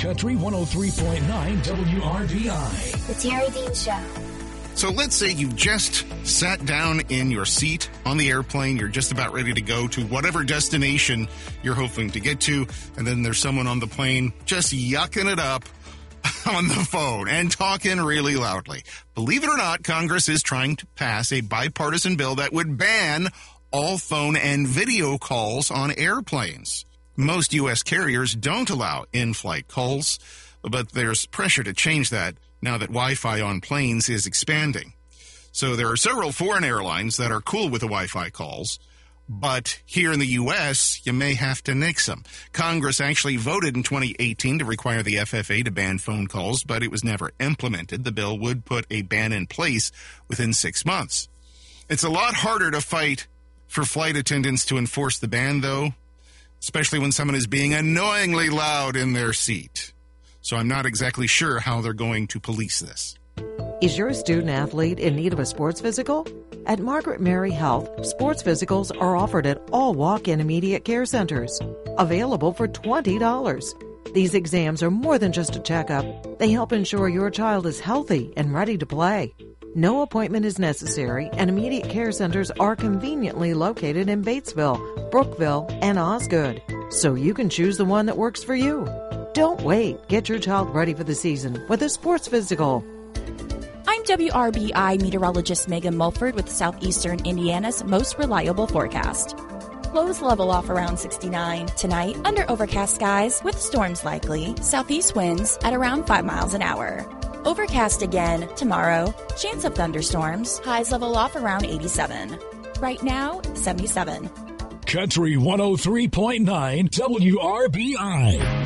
Country 103.9 WRBI. The Terry Dean Show. So let's say you've just sat down in your seat on the airplane. You're just about ready to go to whatever destination you're hoping to get to. And then there's someone on the plane just yucking it up on the phone and talking really loudly. Believe it or not, Congress is trying to pass a bipartisan bill that would ban all phone and video calls on airplanes. Most U.S. carriers don't allow in-flight calls, but there's pressure to change that now that Wi-Fi on planes is expanding. So there are several foreign airlines that are cool with the Wi-Fi calls, but here in the U.S., you may have to nix them. Congress actually voted in 2018 to require the FFA to ban phone calls, but it was never implemented. The bill would put a ban in place within 6 months. It's a lot harder to fight for flight attendants to enforce the ban, though, especially when someone is being annoyingly loud in their seat. So I'm not exactly sure how they're going to police this. Is your student athlete in need of a sports physical? At Margaret Mary Health, sports physicals are offered at all walk-in immediate care centers, available for $20. These exams are more than just a checkup. They help ensure your child is healthy and ready to play. No appointment is necessary, and immediate care centers are conveniently located in Batesville, Brookville, and Osgood, so you can choose the one that works for you. Don't wait. Get your child ready for the season with a sports physical. I'm WRBI meteorologist Megan Mulford with Southeastern Indiana's most reliable forecast. Lows level off around 69. Tonight, under overcast skies with storms likely. Southeast winds at around 5 miles an hour. Overcast again tomorrow. Chance of thunderstorms. Highs level off around 87. Right now, 77. Country 103.9 WRBI.